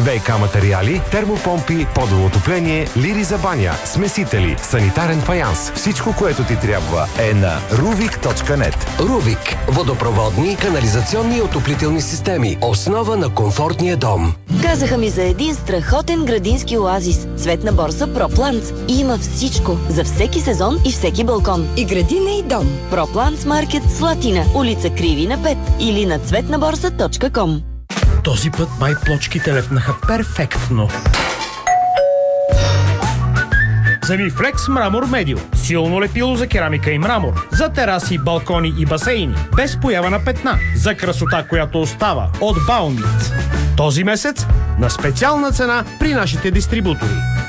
ВиК материали, термопомпи, подово отопление, лири за баня, смесители, санитарен фаянс. Всичко, което ти трябва е на ruvik.net. Рувик. Водопроводни, канализационни и отоплителни системи. Основа на комфортния дом. Казаха ми за един страхотен градински оазис. Цветна борса ProPlants. И има всичко. За всеки сезон и всеки балкон. И градина, и дом. ProPlants Market Слатина. Улица Кривина 5. Или на цветнаборса.com. Този път май плочките лепнаха перфектно. Замифлекс Мрамор Медио. Силно лепило за керамика и мрамор. За тераси, балкони и басейни. Без поява на петна. За красота, която остава. От Баунит. Този месец на специална цена при нашите дистрибутори.